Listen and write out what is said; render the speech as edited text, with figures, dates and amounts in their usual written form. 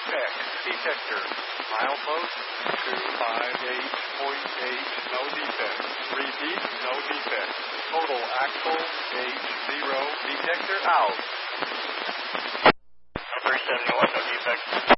X detector. Milepost 258.8, no defect. Repeat, no defect. Total axle H0, detector out. 371, no defect.